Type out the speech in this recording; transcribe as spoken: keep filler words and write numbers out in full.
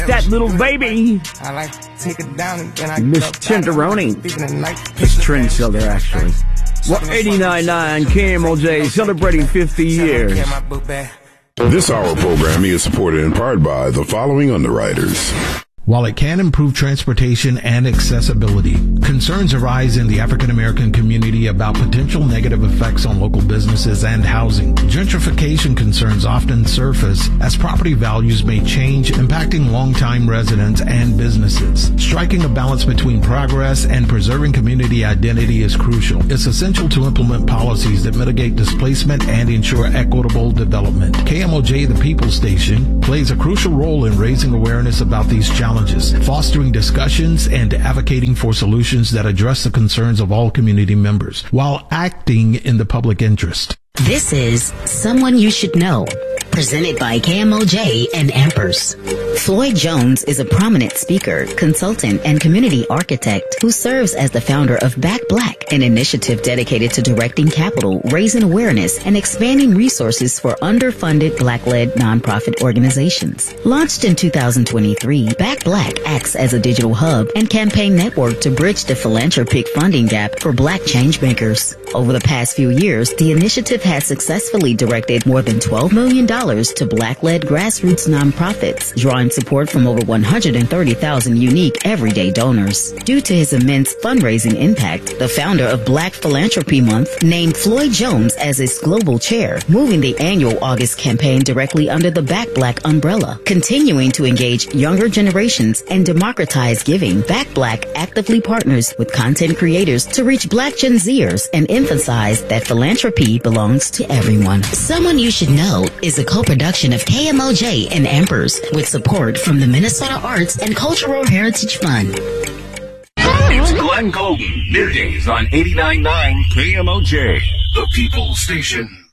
That little baby. I like take it down and then I Miss Tenderoni. It's Trendsetter, actually. Well, eighty-nine point nine K M O J celebrating fifty years. This hour programming is supported in part by the following underwriters. While it can improve transportation and accessibility, concerns arise in the African American community about potential negative effects on local businesses and housing. Gentrification concerns often surface as property values may change, impacting longtime residents and businesses. Striking a balance between progress and preserving community identity is crucial. It's essential to implement policies that mitigate displacement and ensure equitable development. K M O J, the People Station, plays a crucial role in raising awareness about these challenges. Fostering discussions and advocating for solutions that address the concerns of all community members while acting in the public interest. This is Someone You Should Know, presented by K M O J and Ampers. Floyd Jones is a prominent speaker, consultant, and community architect who serves as the founder of Back Black, an initiative dedicated to directing capital, raising awareness, and expanding resources for underfunded Black-led nonprofit organizations. Launched in two thousand twenty-three, Back Black acts as a digital hub and campaign network to bridge the philanthropic funding gap for Black changemakers. Over the past few years, the initiative has successfully directed more than twelve million dollars to Black-led grassroots nonprofits, drawing support from over one hundred thirty thousand unique everyday donors. Due to his immense fundraising impact, the founder of Black Philanthropy Month named Floyd Jones as its global chair, moving the annual August campaign directly under the Back Black umbrella. Continuing to engage younger generations and democratize giving, Back Black actively partners with content creators to reach Black Gen Zers and emphasize that philanthropy belongs to everyone. Someone You Should Know is a co-production of K M O J and Ampers with support from the Minnesota Arts and Cultural Heritage Fund. It's Glenn Golden, middays on eighty-nine point nine K M O J, the People Station.